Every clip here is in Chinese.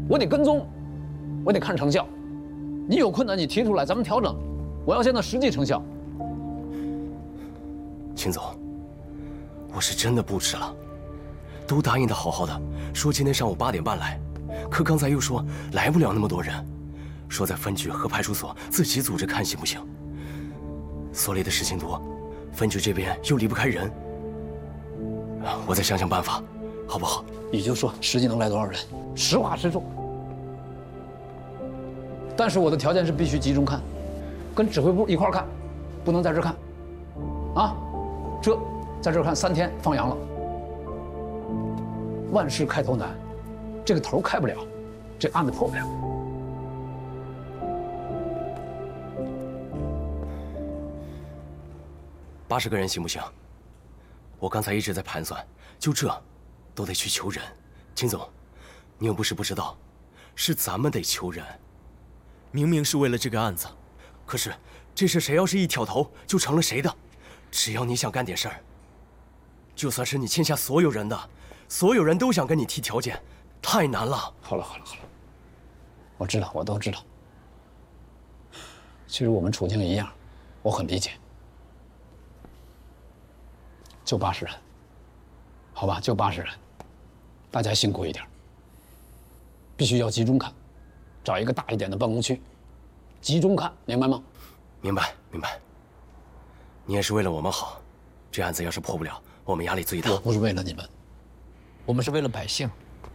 我得跟踪，我得看成效。你有困难你提出来，咱们调整。我要现在实际成效。 秦总，我是真的不迟了，都答应的好好的，说今天上午8点半来，可刚才又说来不了那么多人，说在分局和派出所自己组织看行不行？所里的事情多，分局这边又离不开人，我再想想办法，好不好？ 你就说实际能来多少人，实话实说。但是我的条件是必须集中看，跟指挥部一块儿看，不能在这儿看，啊，在这儿看3天放羊了。万事开头难，这个头开不了，这案子破不了。 80个人行不行？我刚才一直在盘算，就这，都得去求人。秦总，你又不是不知道，是咱们得求人。明明是为了这个案子，可是这事谁要是一挑头，就成了谁的。只要你想干点事儿，就算是你欠下所有人的，所有人都想跟你提条件，太难了。 好了，我知道，我都知道。其实我们处境一样，我很理解。就80人，好吧，就80人，大家辛苦一点，必须要集中看，找一个大一点的办公区，集中看，明白吗？ 明白。你也是为了我们好，这案子要是破不了，我们压力最大。 我不是为了你们，我们是为了百姓。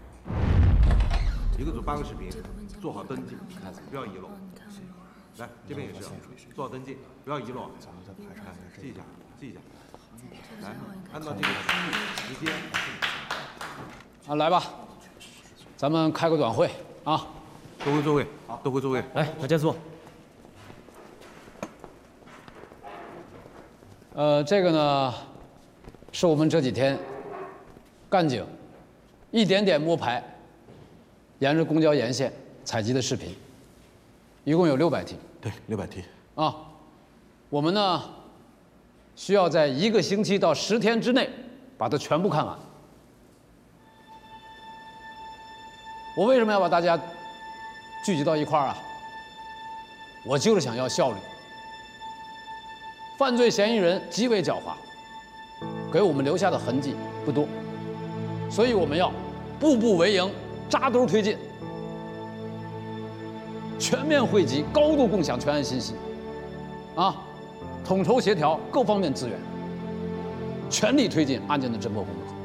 一个组8个视频，做好登记，不要遗漏。来，这边也是，做好登记，不要遗漏。记一下。来，按照这个区域时间。 来吧，咱们开个短会啊。 都归座位，都归座位。 来，大家坐。 这个呢，是我们这几天干警一点点摸排，沿着公交沿线采集的视频，一共有600题。 对，600题。 啊，我们呢需要在1个星期到10天之内把它全部看完。我为什么要把大家聚集到一块儿啊？我就是想要效率。犯罪嫌疑人极为狡猾，给我们留下的痕迹不多，所以我们要步步为营，扎堆推进，全面汇集，高度共享全案信息，啊，统筹协调各方面资源，全力推进案件的侦破工作。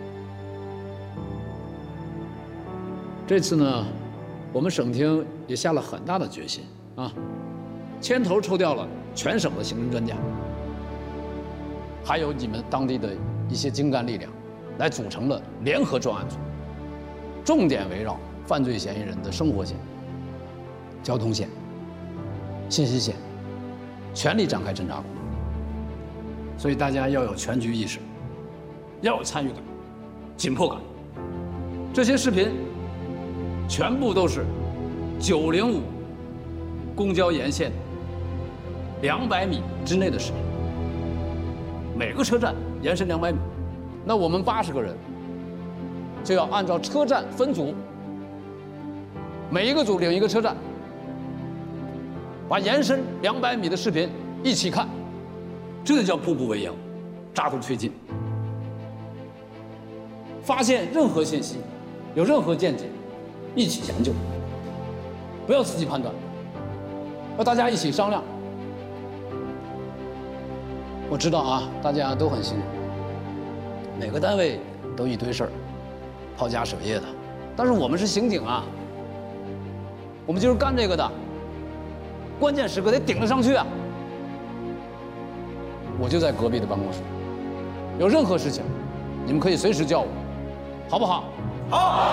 这次呢，我们省厅也下了很大的决心啊，牵头抽调了全省的刑侦专家。还有你们当地的一些精干力量，来组成了联合专案组，重点围绕犯罪嫌疑人的生活线、交通线、信息线，全力展开侦查工作。所以大家要有全局意识，要有参与感、紧迫感。这些视频全部都是905公交沿线200米之内的视频。每个车站延伸200米，那我们80个人就要按照车站分组，每一个组领一个车站，把延伸200米的视频一起看，这就叫步步为营，扎堆推进。发现任何信息，有任何见解，一起研究，不要自己判断，要大家一起商量。我知道啊，大家都很辛苦，每个单位都一堆事儿，抛家舍业的。但是我们是刑警啊，我们就是干这个的，关键时刻得顶得上去啊。我就在隔壁的办公室，有任何事情，你们可以随时叫我，好不好？好。